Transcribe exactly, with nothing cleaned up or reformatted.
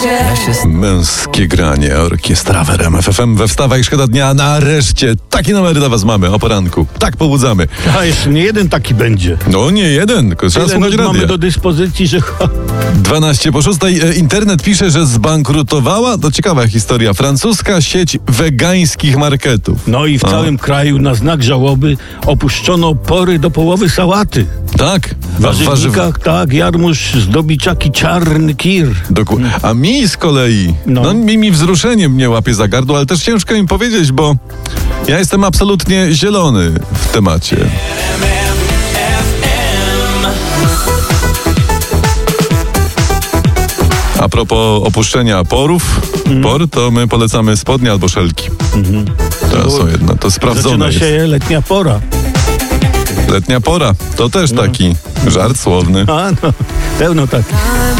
Męskie granie, orkiestra w R M F F M we Wstawaj Szkoda Dnia. Nareszcie takie numery dla was mamy o poranku. Tak pobudzamy. A jeszcze nie jeden taki będzie. No nie jeden, tylko trzeba Tyle słuchać nóg mamy radia. do dyspozycji, że... dwanaście po szóstej. E, Internet pisze, że zbankrutowała, to ciekawa historia, francuska sieć wegańskich marketów. No i w A. całym kraju na znak żałoby opuszczono pory do połowy sałaty. Tak. W warzywnikach, tak, jarmuż, zdobiczaki, czarny kir. Doku- A mi z kolei, no. No. mi, mi wzruszenie mnie łapie za gardło, ale też ciężko im powiedzieć, bo ja jestem absolutnie zielony w temacie. A propos opuszczenia porów, Mm. por, to my polecamy spodnie albo szelki. Mhm. To są jedno, to sprawdzone Zaczyna jest. się letnia pora. Letnia pora, to też taki żart słowny. A no, pełno tak.